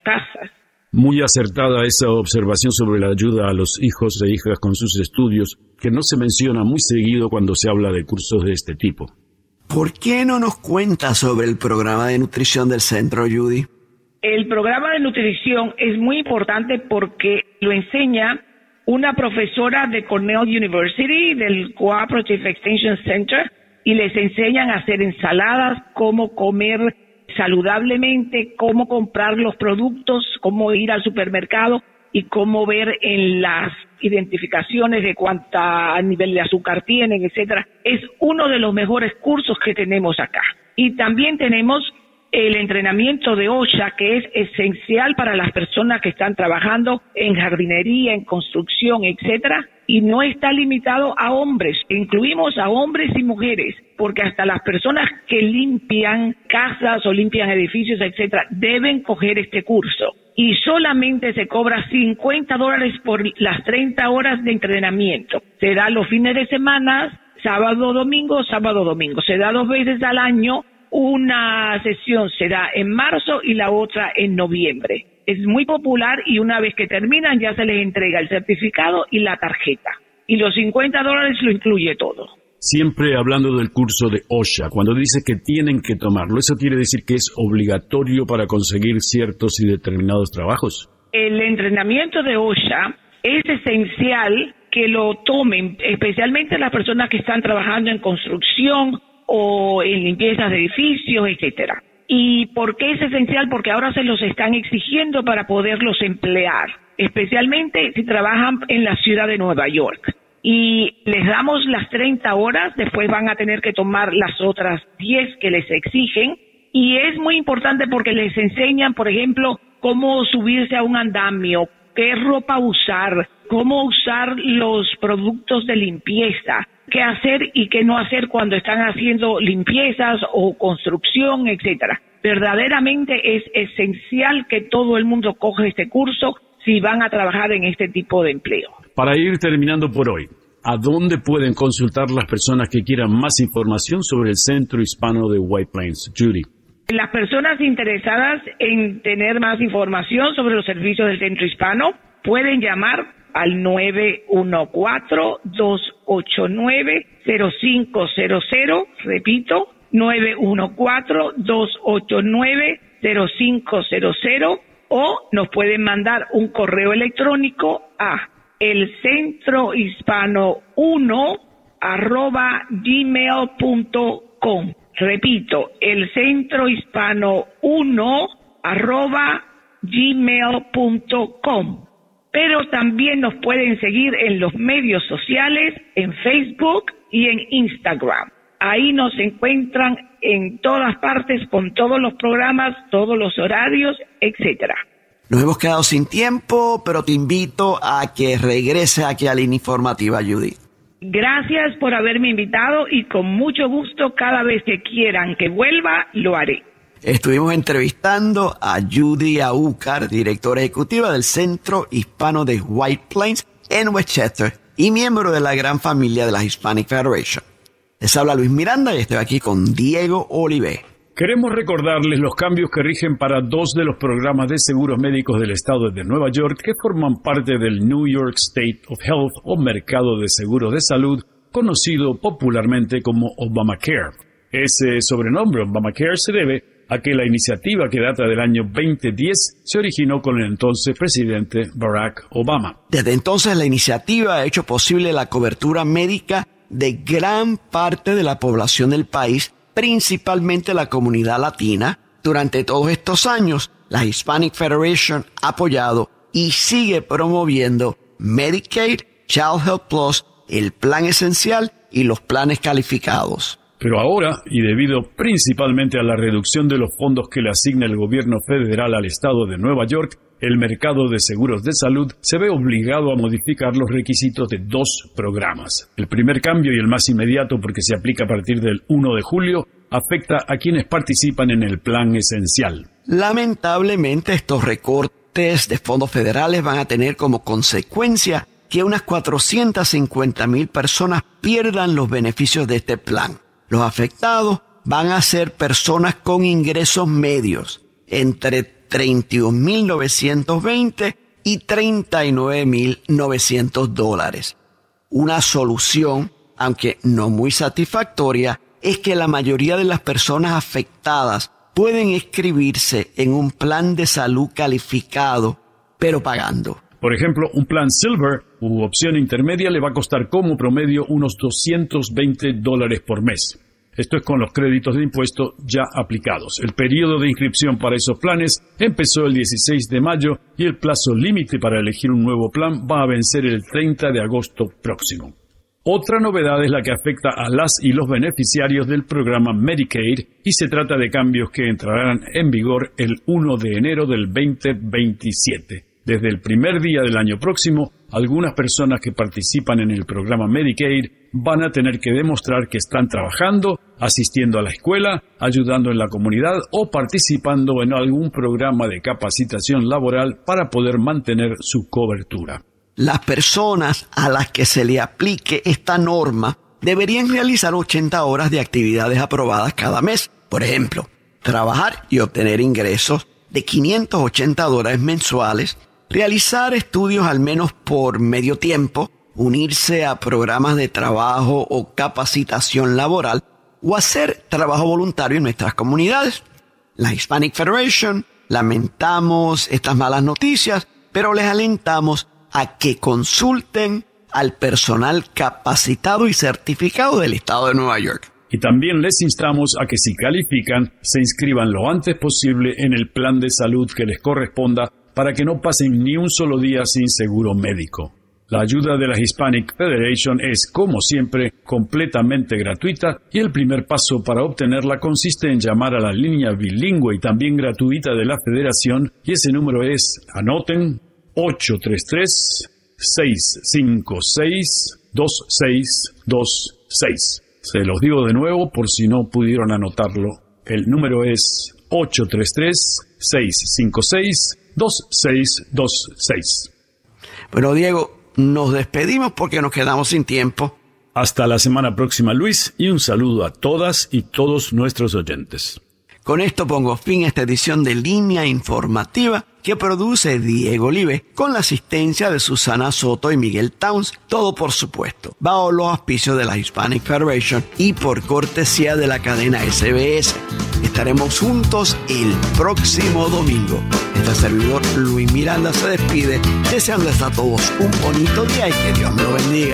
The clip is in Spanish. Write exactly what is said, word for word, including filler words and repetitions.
casas. Muy acertada esa observación sobre la ayuda a los hijos e hijas con sus estudios, que no se menciona muy seguido cuando se habla de cursos de este tipo. ¿Por qué no nos cuenta sobre el programa de nutrición del centro, Judy? El programa de nutrición es muy importante porque lo enseña una profesora de Cornell University, del Cooperative Extension Center, y les enseñan a hacer ensaladas, cómo comer saludablemente, cómo comprar los productos, cómo ir al supermercado y cómo ver en las identificaciones de cuánta nivel de azúcar tienen, etcétera. Es uno de los mejores cursos que tenemos acá. Y también tenemos el entrenamiento de OSHA, que es esencial para las personas que están trabajando en jardinería, en construcción, etcétera, y no está limitado a hombres. Incluimos a hombres y mujeres, porque hasta las personas que limpian casas o limpian edificios, etcétera, deben coger este curso. Y solamente se cobra cincuenta dólares por las treinta horas de entrenamiento. Se da los fines de semana, sábado, domingo, sábado, domingo. Se da dos veces al año. Una sesión se da en marzo y la otra en noviembre. Es muy popular y una vez que terminan ya se les entrega el certificado y la tarjeta. Y los cincuenta dólares lo incluye todo. Siempre hablando del curso de OSHA, cuando dice que tienen que tomarlo, ¿eso quiere decir que es obligatorio para conseguir ciertos y determinados trabajos? El entrenamiento de OSHA es esencial que lo tomen, especialmente las personas que están trabajando en construcción o en limpiezas de edificios, etcétera. ¿Y por qué es esencial? Porque ahora se los están exigiendo para poderlos emplear, especialmente si trabajan en la ciudad de Nueva York. Y les damos las treinta horas, después van a tener que tomar las otras diez que les exigen. Y es muy importante porque les enseñan, por ejemplo, cómo subirse a un andamio, qué ropa usar, cómo usar los productos de limpieza, qué hacer y qué no hacer cuando están haciendo limpiezas o construcción, etcétera. Verdaderamente es esencial que todo el mundo coja este curso si van a trabajar en este tipo de empleo. Para ir terminando por hoy, ¿a dónde pueden consultar las personas que quieran más información sobre el Centro Hispano de White Plains? Judy. Las personas interesadas en tener más información sobre los servicios del Centro Hispano pueden llamar al nueve uno cuatro, dos ocho nueve, cero cinco cero cero, repito, nueve uno cuatro, dos ocho nueve, cero cinco cero cero, o nos pueden mandar un correo electrónico a el centro hispano uno arroba gmail punto com. Repito, el centro hispano uno arroba gmail punto com. Pero también nos pueden seguir en los medios sociales, en Facebook y en Instagram. Ahí nos encuentran en todas partes con todos los programas, todos los horarios, etcétera. Nos hemos quedado sin tiempo, pero te invito a que regrese aquí a Línea Informativa, Judy. Gracias por haberme invitado y con mucho gusto cada vez que quieran que vuelva, lo haré. Estuvimos entrevistando a Judy Aúcar, directora ejecutiva del Centro Hispano de White Plains en Westchester y miembro de la gran familia de la Hispanic Federation. Les habla Luis Miranda y estoy aquí con Diego Olivé. Queremos recordarles los cambios que rigen para dos de los programas de seguros médicos del estado de Nueva York que forman parte del New York State of Health o Mercado de Seguros de Salud, conocido popularmente como Obamacare. Ese sobrenombre Obamacare se debe a que la iniciativa, que data del año veinte diez, se originó con el entonces presidente Barack Obama. Desde entonces la iniciativa ha hecho posible la cobertura médica de gran parte de la población del país, principalmente la comunidad latina. Durante todos estos años, la Hispanic Federation ha apoyado y sigue promoviendo Medicaid, Child Health Plus, el Plan Esencial y los planes calificados. Pero ahora, y debido principalmente a la reducción de los fondos que le asigna el gobierno federal al estado de Nueva York, el mercado de seguros de salud se ve obligado a modificar los requisitos de dos programas. El primer cambio, y el más inmediato porque se aplica a partir del primero de julio, afecta a quienes participan en el Plan Esencial. Lamentablemente, estos recortes de fondos federales van a tener como consecuencia que unas cuatrocientas cincuenta mil personas pierdan los beneficios de este plan. Los afectados van a ser personas con ingresos medios, entre treinta y un mil novecientos veinte y treinta y nueve mil novecientos dólares. Una solución, aunque no muy satisfactoria, es que la mayoría de las personas afectadas pueden inscribirse en un plan de salud calificado, pero pagando. Por ejemplo, un plan Silver u opción intermedia le va a costar como promedio unos doscientos veinte dólares por mes. Esto es con los créditos de impuesto ya aplicados. El periodo de inscripción para esos planes empezó el dieciséis de mayo y el plazo límite para elegir un nuevo plan va a vencer el treinta de agosto próximo. Otra novedad es la que afecta a las y los beneficiarios del programa Medicaid y se trata de cambios que entrarán en vigor el primero de enero del veinte veintisiete. Desde el primer día del año próximo, algunas personas que participan en el programa Medicaid van a tener que demostrar que están trabajando, asistiendo a la escuela, ayudando en la comunidad o participando en algún programa de capacitación laboral para poder mantener su cobertura. Las personas a las que se le aplique esta norma deberían realizar ochenta horas de actividades aprobadas cada mes. Por ejemplo, trabajar y obtener ingresos de quinientos ochenta dólares mensuales, realizar estudios al menos por medio tiempo, unirse a programas de trabajo o capacitación laboral o hacer trabajo voluntario en nuestras comunidades. La Hispanic Federation lamentamos estas malas noticias, pero les alentamos a que consulten al personal capacitado y certificado del estado de Nueva York. Y también les instamos a que si califican, se inscriban lo antes posible en el plan de salud que les corresponda para que no pasen ni un solo día sin seguro médico. La ayuda de la Hispanic Federation es, como siempre, completamente gratuita y el primer paso para obtenerla consiste en llamar a la línea bilingüe y también gratuita de la Federación y ese número es, anoten, ocho tres tres, seis cinco seis, dos seis dos seis. Se los digo de nuevo por si no pudieron anotarlo. El número es ocho tres tres, seis cinco seis, dos seis dos seis. Bueno, Diego, nos despedimos porque nos quedamos sin tiempo. Hasta la semana próxima, Luis, y un saludo a todas y todos nuestros oyentes. Con esto pongo fin a esta edición de Línea Informativa que produce Diego Olive con la asistencia de Susana Soto y Miguel Towns, todo por supuesto bajo los auspicios de la Hispanic Federation y por cortesía de la cadena S B S. Estaremos juntos el próximo domingo. Este servidor Luis Miranda se despide deseándoles a todos un bonito día y que Dios me lo bendiga.